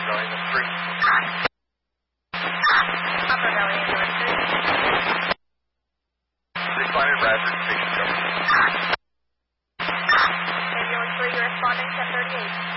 Valley Ambulance 3. Upper Valley Ambulance 3. Responded Bradford, station cover. Ambulance 3, you're responding 1038.